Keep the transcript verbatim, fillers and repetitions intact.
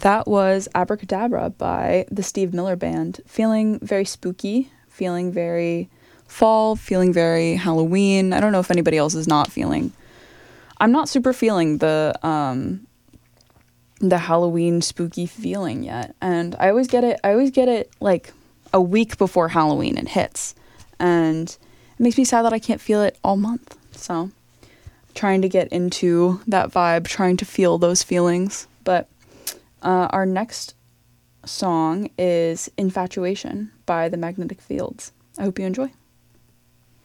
that was Abracadabra by the Steve Miller Band. Feeling very spooky, feeling very fall, feeling very Halloween. I don't know if anybody else is not feeling. I'm not super feeling the um, the Halloween spooky feeling yet, and I always get it. I always get it like a week before Halloween it hits, and it makes me sad that I can't feel it all month. So, trying to get into that vibe, trying to feel those feelings. But uh, our next song is Infatuation by the Magnetic Fields. I hope you enjoy.